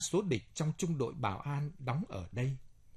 số địch trong trung đội bảo an đóng ở đây.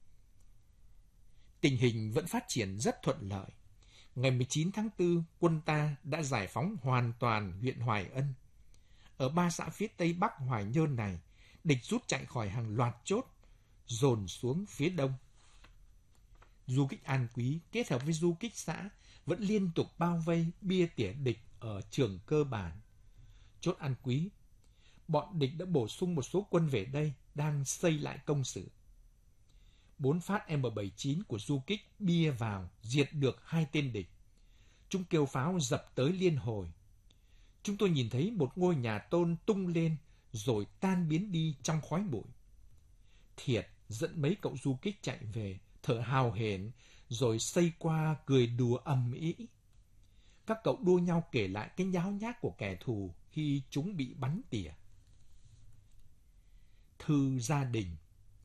Tình hình vẫn phát triển rất thuận lợi. Ngày 19 tháng 4, quân ta đã giải phóng hoàn toàn huyện Hoài Ân. Ở 3 xã phía tây bắc Hoài Nhơn này, địch rút chạy khỏi hàng loạt chốt, dồn xuống phía đông. Du kích An Quý kết hợp với du kích xã vẫn liên tục bao vây bia tỉa địch ở trường cơ bản. Chốt An Quý, bọn địch đã bổ sung một số quân về đây, đang xây lại công sự. 4 phát M79 của du kích bia vào, diệt được 2 tên địch. Chúng kêu pháo dập tới liên hồi. Chúng tôi nhìn thấy một ngôi nhà tôn tung lên, rồi tan biến đi trong khói bụi. Thiệt dẫn mấy cậu du kích chạy về, thở hào hển, rồi xây qua cười đùa ầm ĩ. Các cậu đua nhau kể lại cái nháo nhác của kẻ thù khi chúng bị bắn tỉa. Thư gia đình.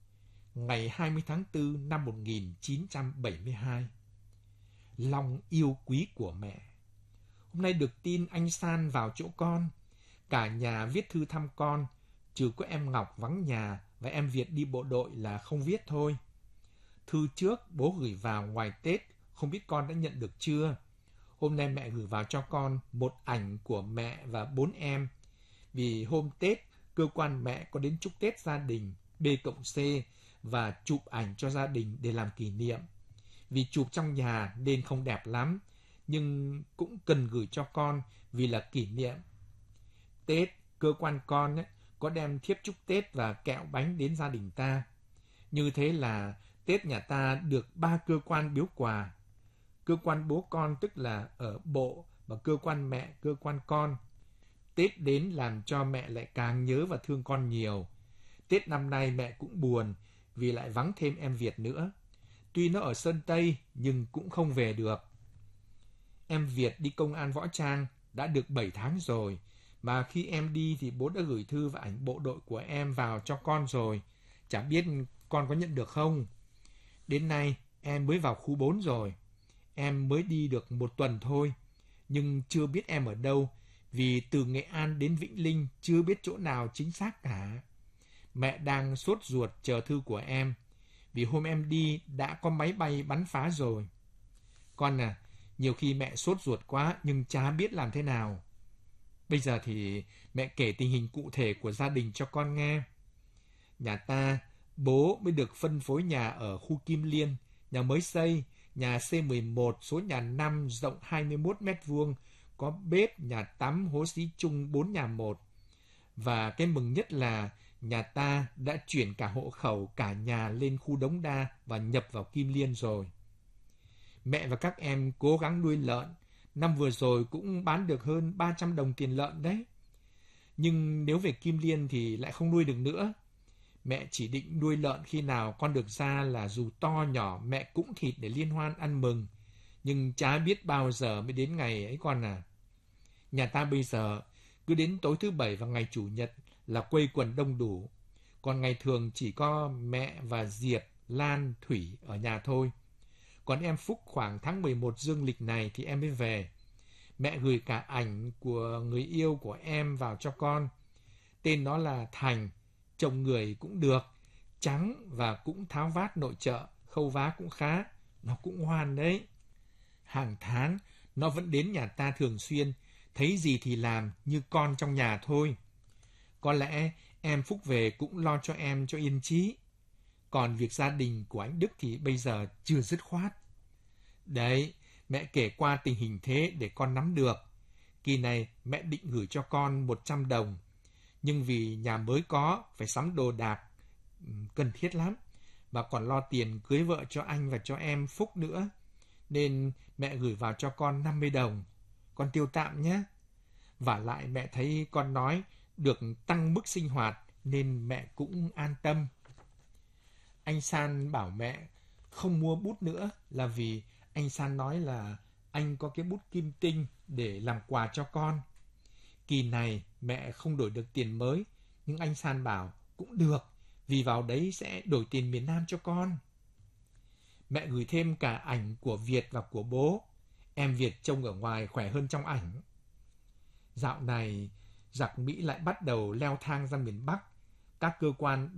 Ngày 20 tháng 4 năm 1972. Lòng yêu quý của mẹ. Hôm nay được tin anh San vào chỗ con. Cả nhà viết thư thăm con, trừ có em Ngọc vắng nhà và em Việt đi bộ đội là không viết thôi. Thư trước bố gửi vào ngoài Tết, không biết con đã nhận được chưa? Hôm nay mẹ gửi vào cho con một ảnh của mẹ và 4 em. Vì hôm Tết, cơ quan mẹ có đến chúc Tết gia đình B+C và chụp ảnh cho gia đình để làm kỷ niệm. Vì chụp trong nhà nên không đẹp lắm, nhưng cũng cần gửi cho con vì là kỷ niệm. Tết, cơ quan con có đem thiếp chúc Tết và kẹo bánh đến gia đình ta. Như thế là Tết nhà ta được 3 cơ quan biếu quà. Cơ quan bố con tức là ở bộ và cơ quan mẹ, cơ quan con. Tết đến làm cho mẹ lại càng nhớ và thương con nhiều. Tết năm nay mẹ cũng buồn vì lại vắng thêm em Việt nữa. Tuy nó ở Sơn Tây nhưng cũng không về được. Em Việt đi công an võ trang đã được 7 tháng rồi. Mà khi em đi thì bố đã gửi thư và ảnh bộ đội của em vào cho con rồi. Chả biết con có nhận được không? Đến nay em mới vào khu 4 rồi. Em mới đi được 1 tuần thôi. Nhưng chưa biết em ở đâu. Vì từ Nghệ An đến Vĩnh Linh chưa biết chỗ nào chính xác cả. Mẹ đang sốt ruột chờ thư của em. Vì hôm em đi đã có máy bay bắn phá rồi. Con à, nhiều khi mẹ sốt ruột quá nhưng chả biết làm thế nào. Bây giờ thì mẹ kể tình hình cụ thể của gia đình cho con nghe. Nhà ta, bố mới được phân phối nhà ở khu Kim Liên, nhà mới xây, nhà C11, số nhà 5, rộng 21 m², có bếp, nhà tắm, hố xí chung 4 nhà 1. Và cái mừng nhất là nhà ta đã chuyển cả hộ khẩu, cả nhà lên khu Đống Đa và nhập vào Kim Liên rồi. Mẹ và các em cố gắng nuôi lợn. Năm vừa rồi cũng bán được hơn 300 đồng tiền lợn đấy. Nhưng nếu về Kim Liên thì lại không nuôi được nữa. Mẹ chỉ định nuôi lợn khi nào con được ra là dù to nhỏ mẹ cũng thịt để liên hoan ăn mừng. Nhưng chả biết bao giờ mới đến ngày ấy con à. Nhà ta bây giờ cứ đến tối thứ Bảy và ngày Chủ nhật là quây quần đông đủ. Còn ngày thường chỉ có mẹ và Diệp, Lan, Thủy ở nhà thôi. Còn em Phúc khoảng tháng 11 dương lịch này thì em mới về. Mẹ gửi cả ảnh của người yêu của em vào cho con. Tên nó là Thành, chồng người cũng được, trắng và cũng tháo vát nội trợ, khâu vá cũng khá, nó cũng ngoan đấy. Hàng tháng, nó vẫn đến nhà ta thường xuyên, thấy gì thì làm như con trong nhà thôi. Có lẽ em Phúc về cũng lo cho em cho yên chí. Còn việc gia đình của anh Đức thì bây giờ chưa dứt khoát. Đấy, mẹ kể qua tình hình thế để con nắm được. Kỳ này mẹ định gửi cho con 100 đồng. Nhưng vì nhà mới có, phải sắm đồ đạc, cần thiết lắm. Và còn lo tiền cưới vợ cho anh và cho em Phúc nữa. Nên mẹ gửi vào cho con 50 đồng. Con tiêu tạm nhé. Vả lại mẹ thấy con nói được tăng mức sinh hoạt nên mẹ cũng an tâm. Anh San bảo mẹ không mua bút nữa là vì anh San nói là anh có cái bút kim tinh để làm quà cho con. Kỳ này mẹ không đổi được tiền mới, nhưng anh San bảo cũng được, vì vào đấy sẽ đổi tiền miền Nam cho con. Mẹ gửi thêm cả ảnh của Việt và của bố. Em Việt trông ở ngoài khỏe hơn trong ảnh. Dạo này, giặc Mỹ lại bắt đầu leo thang ra miền Bắc. các cơ quan